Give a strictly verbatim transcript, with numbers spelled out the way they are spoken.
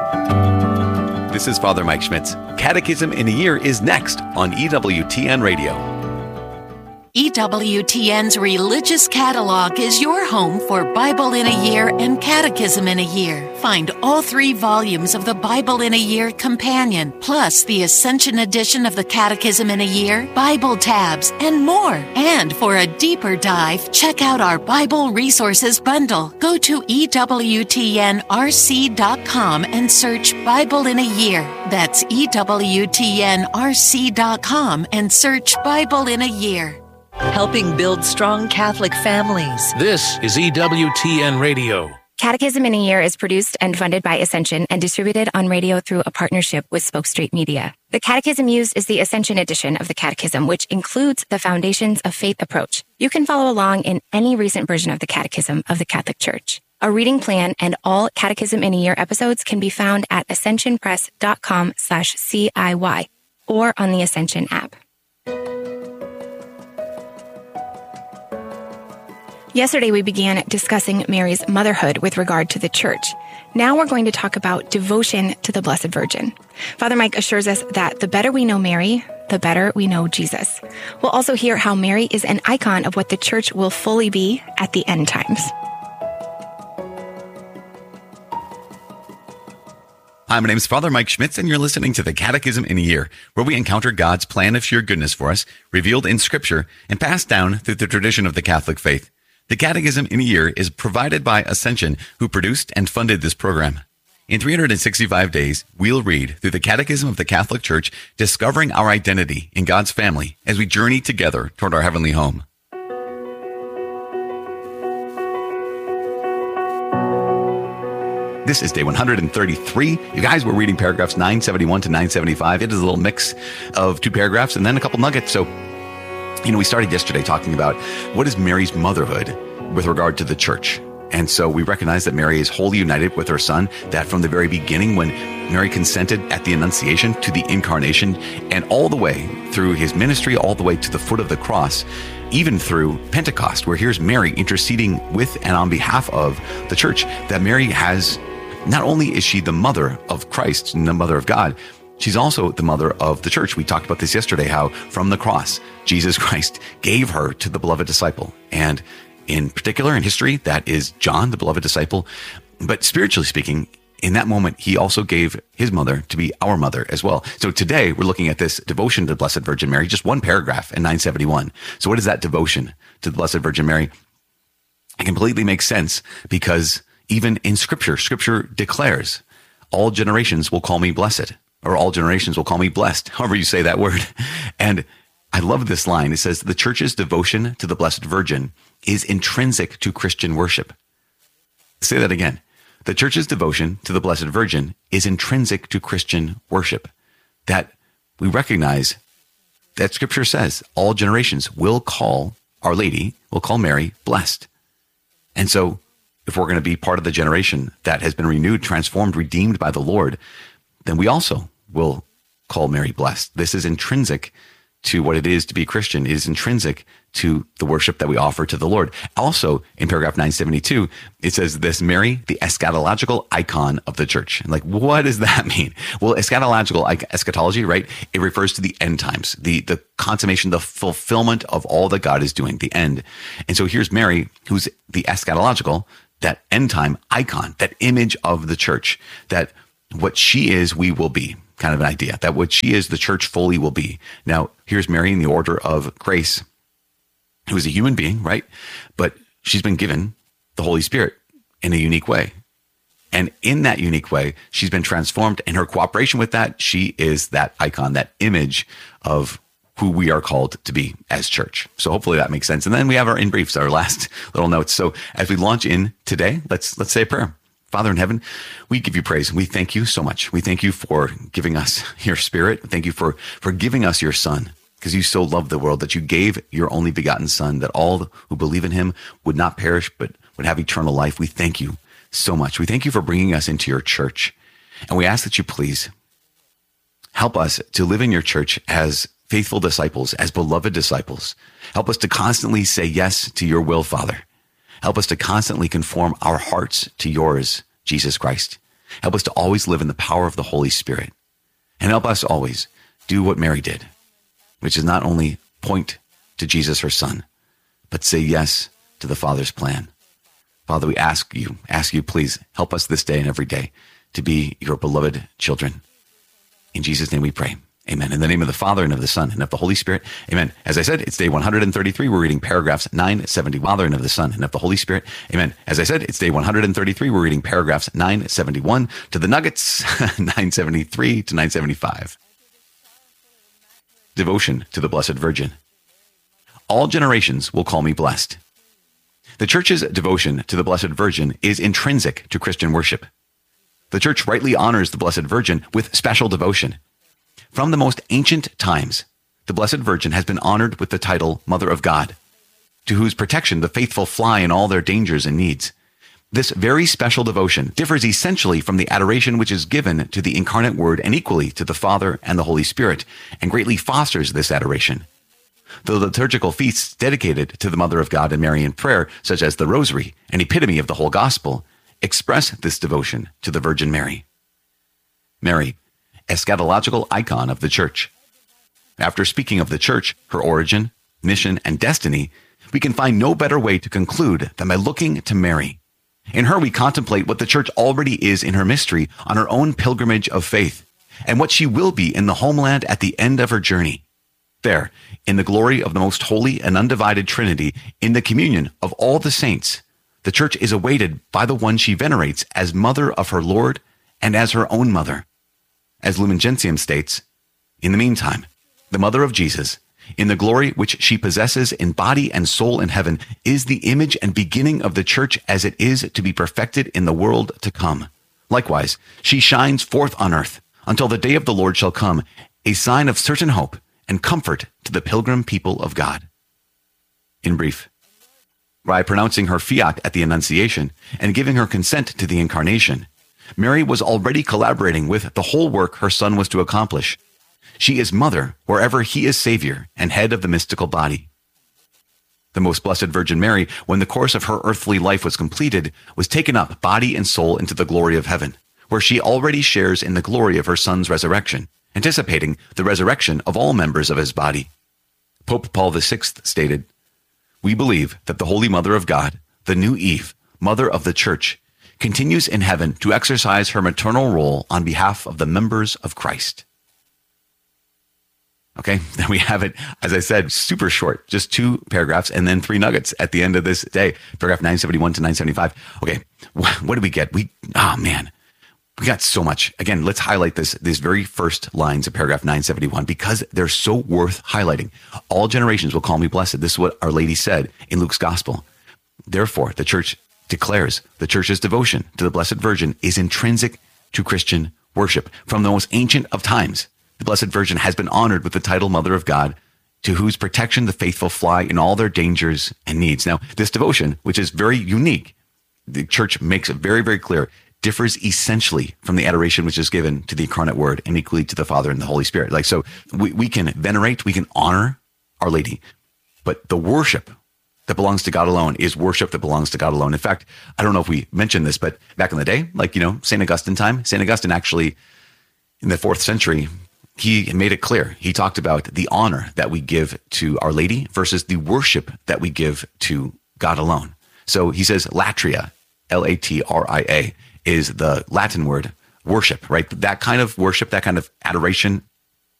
This is Father Mike Schmitz. Catechism in a Year is next on E W T N Radio. E W T N's Religious Catalog is your home for Bible in a Year and Catechism in a Year. Find all three volumes of the Bible in a Year Companion, plus the Ascension edition of the Catechism in a Year, Bible tabs, and more. And for a deeper dive, check out our Bible Resources Bundle. Go to E W T N R C dot com and search Bible in a Year. That's E W T N R C dot com and search Bible in a Year. Helping build strong Catholic families. This is E W T N Radio. Catechism in a Year is produced and funded by Ascension and distributed on radio through a partnership with Spoke Street Media. The catechism used is the Ascension edition of the Catechism, which includes the Foundations of Faith approach. You can follow along in any recent version of the Catechism of the Catholic Church. A reading plan and all Catechism in a Year episodes can be found at ascensionpress.com slash CIY or on the Ascension app. Yesterday, we began discussing Mary's motherhood with regard to the Church. Now we're going to talk about devotion to the Blessed Virgin. Father Mike assures us that the better we know Mary, the better we know Jesus. We'll also hear how Mary is an icon of what the Church will fully be at the end times. Hi, my name is Father Mike Schmitz, and you're listening to the Catechism in a Year, where we encounter God's plan of sheer goodness for us, revealed in Scripture and passed down through the tradition of the Catholic faith. The Catechism in a Year is provided by Ascension, who produced and funded this program. In three hundred sixty-five days, we'll read through the Catechism of the Catholic Church, discovering our identity in God's family as we journey together toward our heavenly home. This is day one hundred thirty-three. You guys, we're reading paragraphs nine seventy-one to nine seventy-five. It is a little mix of two paragraphs and then a couple nuggets. So, you know, we started yesterday talking about what is Mary's motherhood with regard to the Church. And so we recognize that Mary is wholly united with her son, that from the very beginning when Mary consented at the Annunciation to the Incarnation, and all the way through his ministry, all the way to the foot of the cross, even through Pentecost, where here's Mary interceding with and on behalf of the Church, that Mary has, not only is she the mother of Christ and the mother of God, she's also the mother of the Church. We talked about this yesterday, how from the cross, Jesus Christ gave her to the beloved disciple. And in particular, in history, that is John, the beloved disciple. But spiritually speaking, in that moment, he also gave his mother to be our mother as well. So today, we're looking at this devotion to the Blessed Virgin Mary, just one paragraph in nine seventy-one. So what is that devotion to the Blessed Virgin Mary? It completely makes sense because even in Scripture, Scripture declares, all generations will call me blessed, or all generations will call me blessed, however you say that word. And I love this line. It says, the Church's devotion to the Blessed Virgin is intrinsic to Christian worship. Say that again. The Church's devotion to the Blessed Virgin is intrinsic to Christian worship. That we recognize that Scripture says all generations will call Our Lady, will call Mary blessed. And so if we're going to be part of the generation that has been renewed, transformed, redeemed by the Lord, then we also will call Mary blessed. This is intrinsic to what it is to be a Christian. It is intrinsic to the worship that we offer to the Lord. Also, in paragraph nine seventy-two, it says this, Mary, the eschatological icon of the Church. And like, what does that mean? Well, eschatological, eschatology, right? It refers to the end times, the, the consummation, the fulfillment of all that God is doing, the end. And so here's Mary, who's the eschatological, that end time icon, that image of the Church, that what she is, we will be. Kind of an idea that what she is, the Church fully will be. Now, here's Mary in the order of grace, who is a human being, right? But she's been given the Holy Spirit in a unique way. And in that unique way, she's been transformed. And her cooperation with that, she is that icon, that image of who we are called to be as Church. So hopefully that makes sense. And then we have our in briefs, our last little notes. So as we launch in today, let's let's say a prayer. Father in heaven, we give you praise. We thank you so much. We thank you for giving us your Spirit. Thank you for, for giving us your Son, because you so loved the world that you gave your only begotten Son, that all who believe in him would not perish, but would have eternal life. We thank you so much. We thank you for bringing us into your Church. And we ask that you please help us to live in your Church as faithful disciples, as beloved disciples. Help us to constantly say yes to your will, Father. Help us to constantly conform our hearts to yours, Jesus Christ. Help us to always live in the power of the Holy Spirit. And help us always do what Mary did, which is not only point to Jesus, her son, but say yes to the Father's plan. Father, we ask you, ask you, please help us this day and every day to be your beloved children. In Jesus' name we pray. Amen. In the name of the Father, and of the Son, and of the Holy Spirit. Amen. As I said, it's day one hundred thirty-three. We're reading paragraphs nine seventy. Father, and of the Son, and of the Holy Spirit. Amen. As I said, it's day one hundred thirty-three. We're reading paragraphs nine seventy-one to the nuggets, nine seventy-three to nine seventy-five. Devotion to the Blessed Virgin. All generations will call me blessed. The Church's devotion to the Blessed Virgin is intrinsic to Christian worship. The Church rightly honors the Blessed Virgin with special devotion. From the most ancient times, the Blessed Virgin has been honored with the title Mother of God, to whose protection the faithful fly in all their dangers and needs. This very special devotion differs essentially from the adoration which is given to the incarnate Word and equally to the Father and the Holy Spirit, and greatly fosters this adoration. The liturgical feasts dedicated to the Mother of God and Marian prayer, such as the Rosary, an epitome of the whole Gospel, express this devotion to the Virgin Mary. Mary, eschatological icon of the Church. After speaking of the Church, her origin, mission, and destiny, we can find no better way to conclude than by looking to Mary. In her, we contemplate what the Church already is in her mystery on her own pilgrimage of faith, and what she will be in the homeland at the end of her journey. There, in the glory of the most holy and undivided Trinity, in the communion of all the saints, the Church is awaited by the one she venerates as mother of her Lord and as her own mother. As Lumen Gentium states, in the meantime, the mother of Jesus, in the glory which she possesses in body and soul in heaven, is the image and beginning of the Church as it is to be perfected in the world to come. Likewise, she shines forth on earth until the day of the Lord shall come, a sign of certain hope and comfort to the pilgrim people of God. In brief, by pronouncing her fiat at the Annunciation and giving her consent to the Incarnation, Mary was already collaborating with the whole work her Son was to accomplish. She is mother wherever he is Savior and head of the mystical body. The Most Blessed Virgin Mary, when the course of her earthly life was completed, was taken up body and soul into the glory of heaven, where she already shares in the glory of her Son's resurrection, anticipating the resurrection of all members of his body. Pope Paul the Sixth stated, "We believe that the Holy Mother of God, the new Eve, Mother of the Church, continues in heaven to exercise her maternal role on behalf of the members of Christ." Okay, then we have it, as I said, super short, just two paragraphs and then three nuggets at the end of this day, paragraph nine seventy-one to nine seventy-five. Okay, what did we get? We, oh man, we got so much. Again, let's highlight this, these very first lines of paragraph nine seventy-one because they're so worth highlighting. All generations will call me blessed. This is what Our Lady said in Luke's Gospel. Therefore, the Church declares the Church's devotion to the Blessed Virgin is intrinsic to Christian worship. From the most ancient of times, the Blessed Virgin has been honored with the title Mother of God, to whose protection the faithful fly in all their dangers and needs. Now, this devotion, which is very unique, the Church makes it very, very clear, differs essentially from the adoration which is given to the incarnate Word and equally to the Father and the Holy Spirit. Like, so we, we can venerate, we can honor Our Lady, but the worship that belongs to God alone is worship that belongs to God alone. In fact, I don't know if we mentioned this, but back in the day, like, you know, Saint Augustine time, Saint Augustine actually, in the fourth century, he made it clear. He talked about the honor that we give to Our Lady versus the worship that we give to God alone. So he says latria, L A T R I A, is the Latin word worship, right? That kind of worship, that kind of adoration